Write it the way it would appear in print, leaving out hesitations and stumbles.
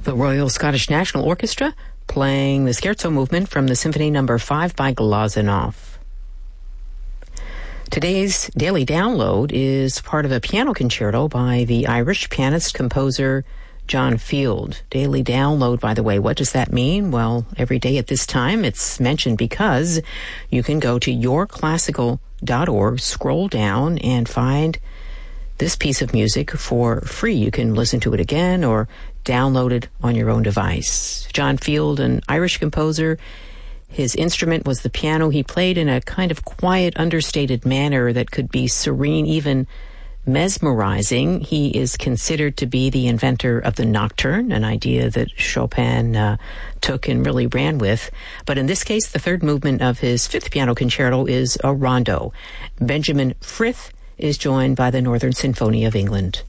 The Royal Scottish National Orchestra playing the Scherzo movement from the Symphony No. 5 by Glazunov. Today's Daily Download is part of a piano concerto by the Irish pianist-composer John Field. Daily Download, by the way, what does that mean? Well, every day at this time it's mentioned because you can go to yourclassical.org, scroll down, and find this piece of music for free. You can listen to it again or download it on your own device. John Field, an Irish composer, his instrument was the piano. He played in a kind of quiet, understated manner that could be serene, even mesmerizing. He is considered to be the inventor of the nocturne, an idea that Chopin took and really ran with. But in this case, the third movement of his fifth piano concerto is a rondo. Benjamin Frith is joined by the Northern Symphony of England.